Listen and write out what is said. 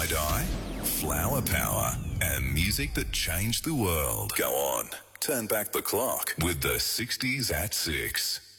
Tie-dye, flower power, and music that changed the world. Go on, turn back the clock with the 60s at 6.